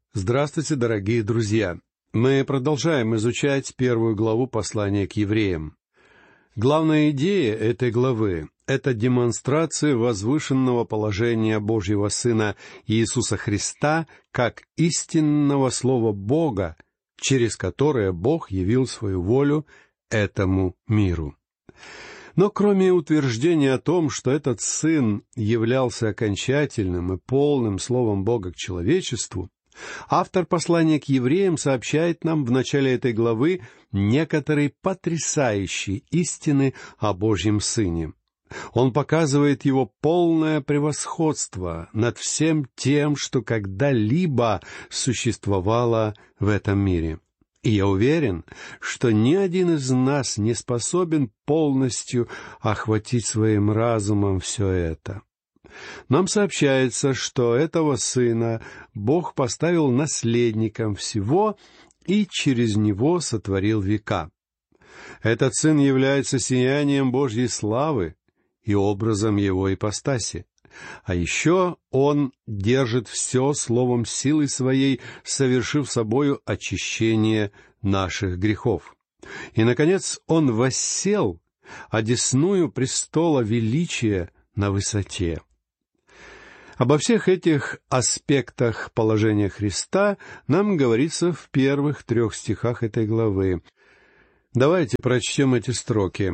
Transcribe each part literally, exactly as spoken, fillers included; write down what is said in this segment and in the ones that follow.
Здравствуйте, дорогие друзья! Мы продолжаем изучать первую главу послания к евреям. Главная идея этой главы — это демонстрация возвышенного положения Божьего Сына Иисуса Христа как истинного Слова Бога, через которое Бог явил свою волю этому миру. Но кроме утверждения о том, что этот Сын являлся окончательным и полным Словом Бога к человечеству, автор послания к евреям сообщает нам в начале этой главы некоторые потрясающие истины о Божьем Сыне. Он показывает его полное превосходство над всем тем, что когда-либо существовало в этом мире. И я уверен, что ни один из нас не способен полностью охватить своим разумом все это. Нам сообщается, что этого Сына Бог поставил наследником всего и через Него сотворил века. Этот Сын является сиянием Божьей славы и образом Его ипостаси. А еще Он держит все словом силы Своей, совершив собою очищение наших грехов. И, наконец, Он воссел одесную престола величия на высоте. Обо всех этих аспектах положения Христа нам говорится в первых трех стихах этой главы. Давайте прочтем эти строки.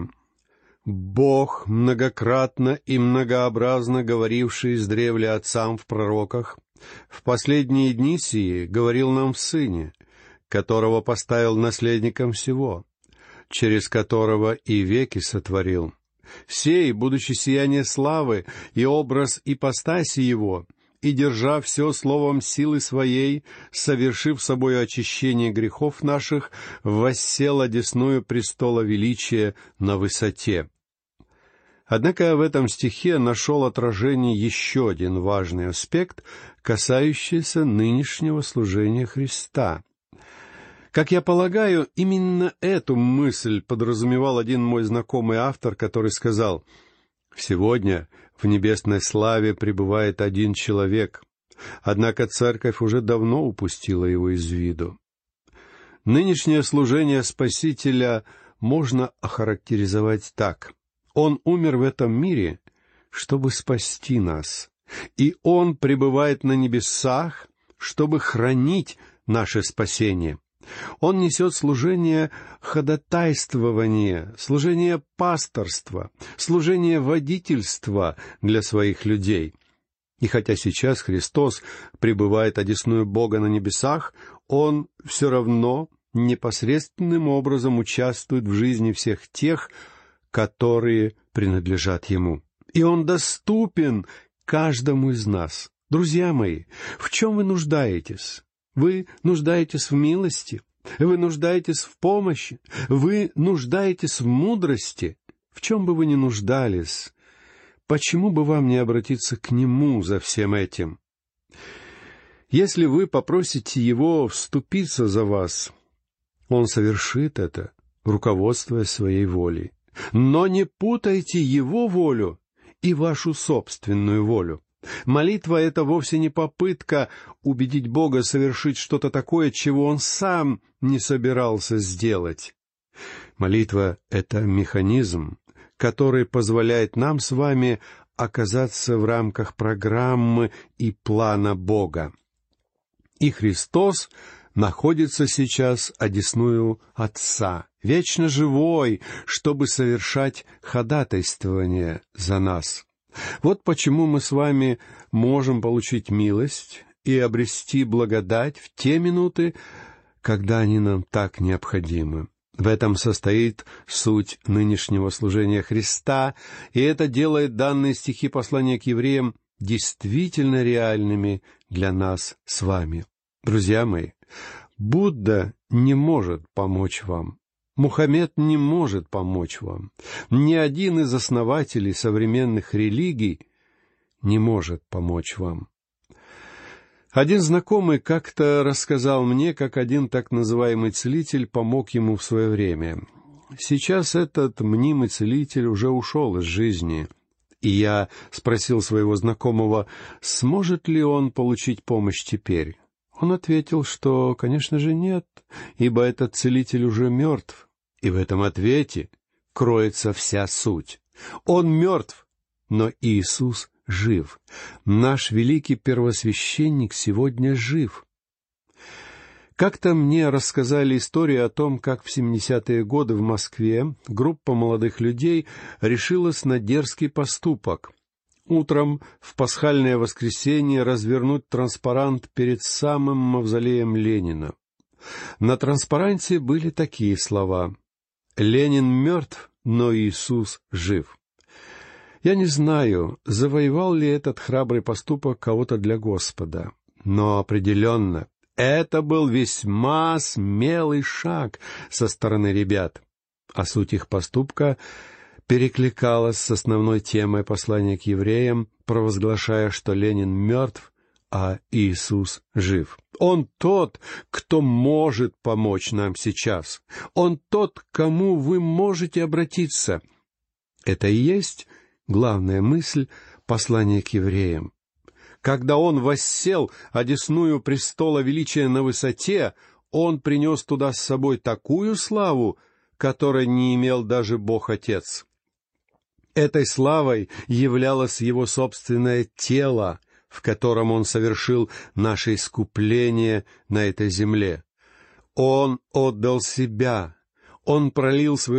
«Бог, многократно и многообразно говоривший издревле отцам в пророках, в последние дни сии говорил нам в Сыне, которого поставил наследником всего, через которого и веки сотворил. Сей, будучи сияние славы и образ ипостаси Его, и держа все словом силы Своей, совершив собою очищение грехов наших, воссел одесную престола величия на высоте». Однако в этом стихе нашел отражение еще один важный аспект, касающийся нынешнего служения Христа. Как я полагаю, именно эту мысль подразумевал один мой знакомый автор, который сказал: «Сегодня в небесной славе пребывает один человек, однако церковь уже давно упустила его из виду». Нынешнее служение Спасителя можно охарактеризовать так: Он умер в этом мире, чтобы спасти нас, и Он пребывает на небесах, чтобы хранить наше спасение. Он несет служение ходатайствования, служение пасторства, служение водительства для своих людей. И хотя сейчас Христос пребывает одесную Бога на небесах, Он все равно непосредственным образом участвует в жизни всех тех, которые принадлежат Ему. И Он доступен каждому из нас. Друзья мои, в чем вы нуждаетесь? Вы нуждаетесь в милости, вы нуждаетесь в помощи, вы нуждаетесь в мудрости. В чем бы вы ни нуждались, почему бы вам не обратиться к Нему за всем этим? Если вы попросите Его вступиться за вас, Он совершит это, руководствуясь своей волей. Но не путайте Его волю и вашу собственную волю. Молитва — это вовсе не попытка убедить Бога совершить что-то такое, чего Он сам не собирался сделать. Молитва — это механизм, который позволяет нам с вами оказаться в рамках программы и плана Бога. И Христос находится сейчас одесную Отца, вечно живой, чтобы совершать ходатайствование за нас. Вот почему мы с вами можем получить милость и обрести благодать в те минуты, когда они нам так необходимы. В этом состоит суть нынешнего служения Христа, и это делает данные стихи послания к евреям действительно реальными для нас с вами. Друзья мои, Будда не может помочь вам. Мухаммед не может помочь вам. Ни один из основателей современных религий не может помочь вам. Один знакомый как-то рассказал мне, как один так называемый целитель помог ему в свое время. Сейчас этот мнимый целитель уже ушел из жизни, и я спросил своего знакомого, сможет ли он получить помощь теперь. Он ответил, что, конечно же, нет, ибо этот целитель уже мертв, и в этом ответе кроется вся суть. Он мертв, но Иисус жив. Наш великий первосвященник сегодня жив. Как-то мне рассказали историю о том, как в семидесятые годы в Москве группа молодых людей решилась на дерзкий поступок. Утром в пасхальное воскресенье развернуть транспарант перед самым мавзолеем Ленина. На транспаранте были такие слова: «Ленин мертв, но Иисус жив». Я не знаю, завоевал ли этот храбрый поступок кого-то для Господа, но определенно это был весьма смелый шаг со стороны ребят, а суть их поступка перекликалась с основной темой послания к евреям, провозглашая, что Ленин мертв, а Иисус жив. Он тот, кто может помочь нам сейчас. Он тот, к кому вы можете обратиться. Это и есть главная мысль послания к евреям. Когда Он воссел одесную престола величия на высоте, Он принес туда с собой такую славу, которой не имел даже Бог-Отец. Этой славой являлось Его собственное тело, в котором Он совершил наше искупление на этой земле. Он отдал Себя, Он пролил свою